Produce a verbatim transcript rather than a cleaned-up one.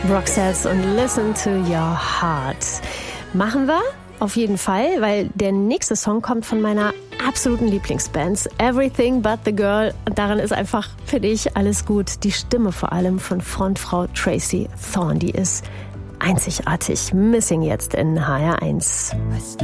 Roxette und Listen to Your Heart. Machen wir auf jeden Fall, weil der nächste Song kommt von meiner absoluten Lieblingsband, Everything But The Girl. Und darin ist einfach, finde ich, alles gut. Die Stimme vor allem von Frontfrau Tracy Thorn, die ist einzigartig. Missing jetzt in H R eins.